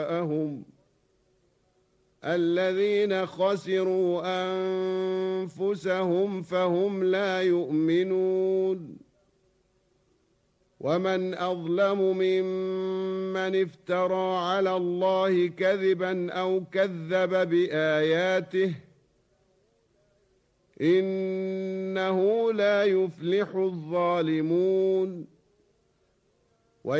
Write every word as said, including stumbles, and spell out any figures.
هم الذين خسروا أنفسهم فهم لا يؤمنون ومن أظلم ممن افترى على الله كذبا أو كذب بآياته إنه لا يفلح الظالمون